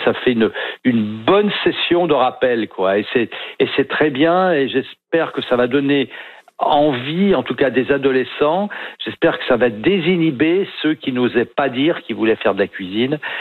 ça fait une bonne session de rappel, quoi. Et c'est très bien, et j'espère que ça va donner envie, en tout cas des adolescents. J'espère que ça va désinhiber ceux qui n'osaient pas dire qu'ils voulaient faire de la cuisine.